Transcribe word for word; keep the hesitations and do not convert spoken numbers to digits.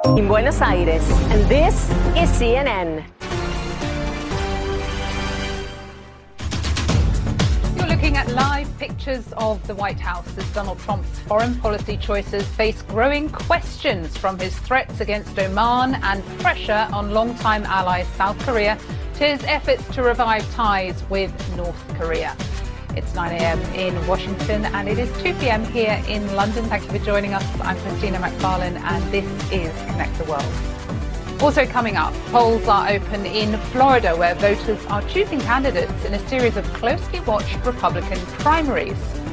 In Buenos Aires, and this is C N N. You're looking at live pictures of the White House as Donald Trump's foreign policy choices face growing questions, from his threats against Oman and pressure on longtime ally South Korea to his efforts to revive ties with North Korea. It's nine a m in Washington and it is two p m here in London. Thank you for joining us. I'm Christina McFarlane and this is Connect the World. Also coming up, polls are open in Florida, where voters are choosing candidates in a series of closely watched Republican primaries.